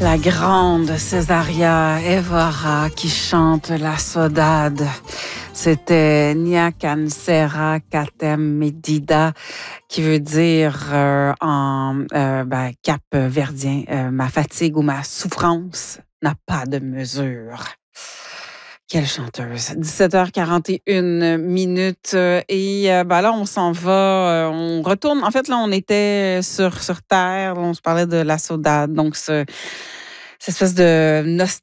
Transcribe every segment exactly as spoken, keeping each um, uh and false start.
La grande Césaria Évora qui chante la saudade. C'était Nia Cancera Catem Medida, qui veut dire euh, en euh, ben, cap verdien, euh, ma fatigue ou ma souffrance n'a pas de mesure. Quelle chanteuse. dix-sept heures quarante et une minutes. Et euh, ben là, on s'en va, euh, on retourne. En fait, là, on était sur, sur Terre. On se parlait de la saudade. Donc, ce, cette espèce de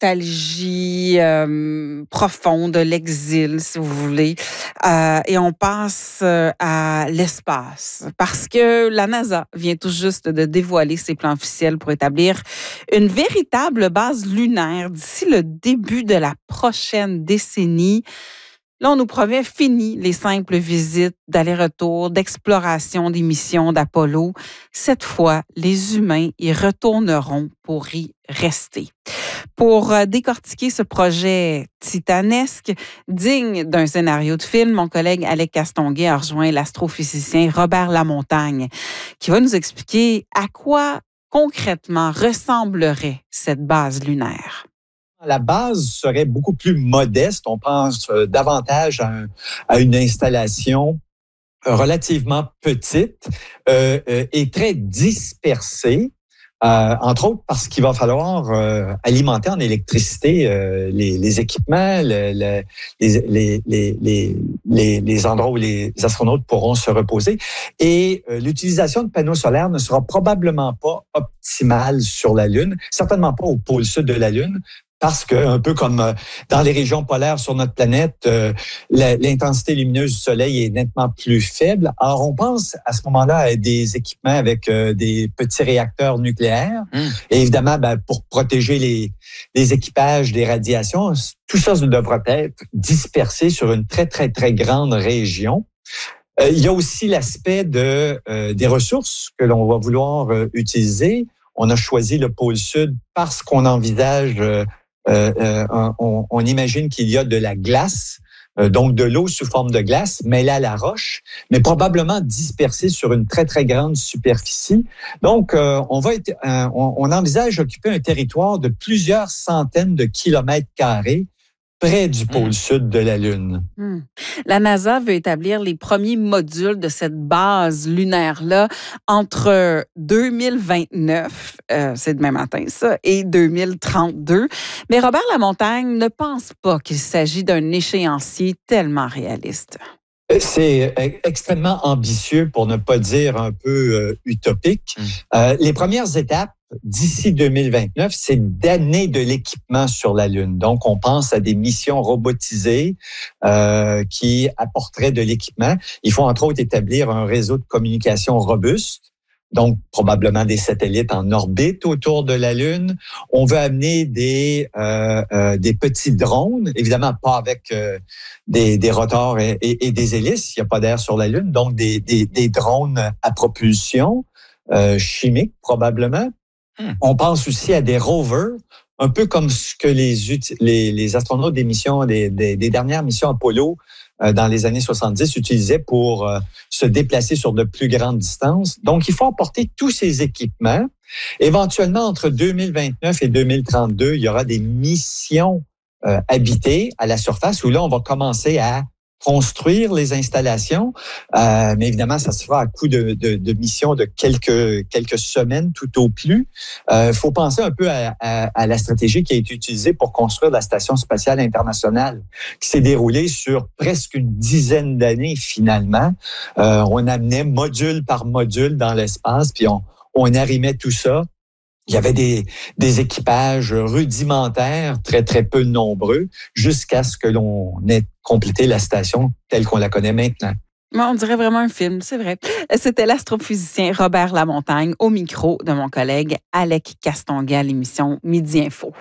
nostalgie euh, profonde de l'exil, si vous voulez. Euh, et on passe euh, à l'espace. Parce que la NASA vient tout juste de dévoiler ses plans officiels pour établir une véritable base lunaire d'ici le début de la prochaine décennie. Là, on nous promet fini les simples visites d'aller-retour, d'exploration des missions d'Apollo. Cette fois, les humains y retourneront pour y rester. Pour décortiquer ce projet titanesque, digne d'un scénario de film, mon collègue Alec Castonguay a rejoint l'astrophysicien Robert Lamontagne, qui va nous expliquer à quoi concrètement ressemblerait cette base lunaire. La base serait beaucoup plus modeste. On pense euh, davantage à, un, à une installation relativement petite euh, euh, et très dispersée, euh, entre autres parce qu'il va falloir euh, alimenter en électricité euh, les, les équipements, le, le, les, les, les, les, les endroits où les astronautes pourront se reposer. Et euh, l'utilisation de panneaux solaires ne sera probablement pas optimale sur la Lune, certainement pas au pôle sud de la Lune, parce que, un peu comme dans les régions polaires sur notre planète, euh, la, l'intensité lumineuse du Soleil est nettement plus faible. Alors, on pense à ce moment-là à des équipements avec euh, des petits réacteurs nucléaires. Mmh. Et évidemment, ben, pour protéger les, les équipages des radiations, tout ça devra être dispersé sur une très, très, très grande région. Euh, il y a aussi l'aspect de, euh, des ressources que l'on va vouloir euh, utiliser. On a choisi le pôle Sud parce qu'on envisage... Euh, Euh, euh, on, on imagine qu'il y a de la glace, euh, donc de l'eau sous forme de glace, mêlée à la roche, mais probablement dispersée sur une très, très grande superficie. Donc, euh, on va être, euh, on, on envisage occuper un territoire de plusieurs centaines de kilomètres carrés près du pôle mmh. sud de la Lune. Mmh. La NASA veut établir les premiers modules de cette base lunaire-là entre deux mille vingt-neuf, euh, c'est demain matin ça, et deux mille trente-deux. Mais Robert Lamontagne ne pense pas qu'il s'agit d'un échéancier tellement réaliste. C'est extrêmement ambitieux, pour ne pas dire un peu euh, utopique. Mmh. Euh, les premières étapes, d'ici deux mille vingt-neuf, c'est d'amener de l'équipement sur la Lune. Donc, on pense à des missions robotisées euh, qui apporteraient de l'équipement. Il faut entre autres établir un réseau de communication robuste. Donc, probablement des satellites en orbite autour de la Lune. On veut amener des euh, euh, des petits drones, évidemment pas avec euh, des, des rotors et, et, et des hélices. Il n'y a pas d'air sur la Lune, donc des, des, des drones à propulsion euh, chimique probablement. Hmm. On pense aussi à des rovers, un peu comme ce que les les, les astronautes des missions des, des, des dernières missions Apollo euh, dans les années soixante-dix utilisaient pour euh, se déplacer sur de plus grandes distances. Donc, il faut apporter tous ces équipements. Éventuellement, entre deux mille vingt-neuf et deux mille trente-deux, il y aura des missions euh, habitées à la surface où là, on va commencer à construire les installations, euh, mais évidemment, ça se fera à coup de, de, de missions de quelques quelques semaines tout au plus. Il euh, faut penser un peu à, à, à la stratégie qui a été utilisée pour construire la Station spatiale internationale, qui s'est déroulée sur presque une dizaine d'années finalement. Euh, on amenait module par module dans l'espace, puis on, on arrimait tout ça. Il y avait des, des équipages rudimentaires, très, très peu nombreux, jusqu'à ce que l'on ait complété la station telle qu'on la connaît maintenant. On dirait vraiment un film, c'est vrai. C'était l'astrophysicien Robert Lamontagne au micro de mon collègue Alec Castonguay à l'émission Midi Info.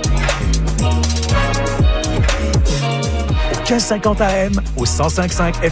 quinze cinquante A M au cent cinq virgule cinq F M.